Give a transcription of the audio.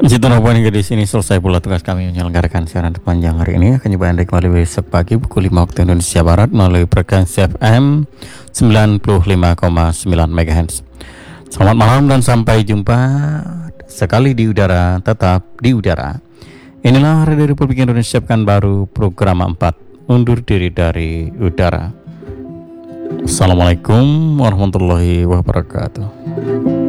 Situlah poin di sini selesai pula tugas kami menyelenggarakan siaran panjang hari ini. Akan coba Anda kembali besok pagi pukul 5 waktu Indonesia Barat melalui frekuensi FM 95,9 MHz. Selamat malam dan sampai jumpa sekali di udara, tetap di udara. Inilah Radio Republik Indonesia Pekanbaru program 4 undur diri dari udara. Assalamualaikum warahmatullahi wabarakatuh.